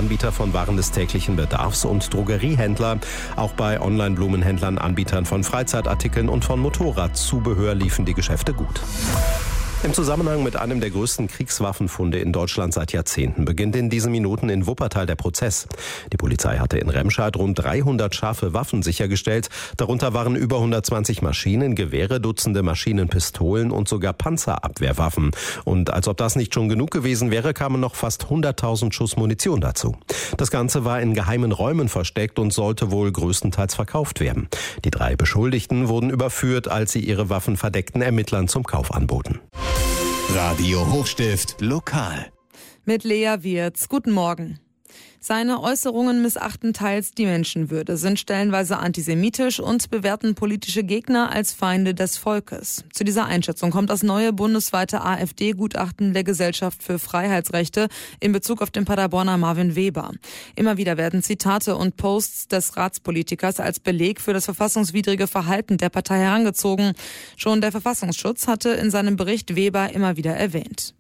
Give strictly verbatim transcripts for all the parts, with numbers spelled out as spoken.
Anbieter von Waren des täglichen Bedarfs und Drogeriehändler. Auch bei Online-Blumenhändlern, Anbietern von Freizeitartikeln und von Motorradzubehör liefen die Geschäfte gut. Im Zusammenhang mit einem der größten Kriegswaffenfunde in Deutschland seit Jahrzehnten beginnt in diesen Minuten in Wuppertal der Prozess. Die Polizei hatte in Remscheid rund dreihundert scharfe Waffen sichergestellt. Darunter waren über hundertzwanzig Maschinen, Gewehre, Dutzende Maschinenpistolen und sogar Panzerabwehrwaffen. Und als ob das nicht schon genug gewesen wäre, kamen noch fast hunderttausend Schuss Munition dazu. Das Ganze war in geheimen Räumen versteckt und sollte wohl größtenteils verkauft werden. Die drei Beschuldigten wurden überführt, als sie ihre Waffen verdeckten Ermittlern zum Kauf anboten. Radio Hochstift lokal. Mit Lea Wirz. Guten Morgen. Seine Äußerungen missachten teils die Menschenwürde, sind stellenweise antisemitisch und bewerten politische Gegner als Feinde des Volkes. Zu dieser Einschätzung kommt das neue bundesweite AfD-Gutachten der Gesellschaft für Freiheitsrechte in Bezug auf den Paderborner Marvin Weber. Immer wieder werden Zitate und Posts des Ratspolitikers als Beleg für das verfassungswidrige Verhalten der Partei herangezogen. Schon der Verfassungsschutz hatte in seinem Bericht Weber immer wieder erwähnt.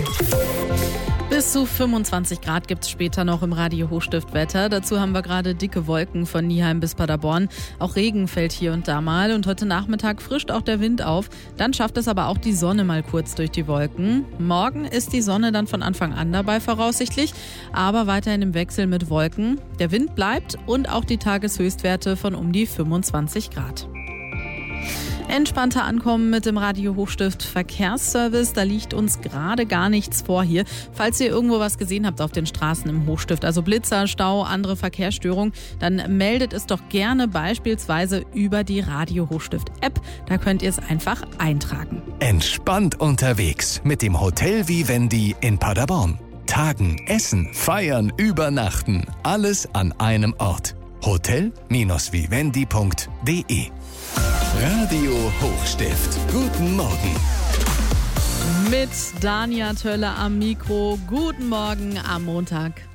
Bis zu fünfundzwanzig Grad gibt's später noch im Radio Hochstift Wetter. Dazu haben wir gerade dicke Wolken von Nieheim bis Paderborn. Auch Regen fällt hier und da mal und heute Nachmittag frischt auch der Wind auf. Dann schafft es aber auch die Sonne mal kurz durch die Wolken. Morgen ist die Sonne dann von Anfang an dabei voraussichtlich, aber weiterhin im Wechsel mit Wolken. Der Wind bleibt und auch die Tageshöchstwerte von um die fünfundzwanzig Grad. Entspannter ankommen mit dem Radio Hochstift Verkehrsservice. Da liegt uns gerade gar nichts vor hier. Falls ihr irgendwo was gesehen habt auf den Straßen im Hochstift, also Blitzer, Stau, andere Verkehrsstörungen, dann meldet es doch gerne beispielsweise über die Radio Hochstift App. Da könnt ihr es einfach eintragen. Entspannt unterwegs mit dem Hotel Vivendi in Paderborn. Tagen, essen, feiern, übernachten. Alles an einem Ort. hotel Vivendi punkt de. Radio Hochstift. Guten Morgen. Mit Dania Tölle am Mikro. Guten Morgen am Montag.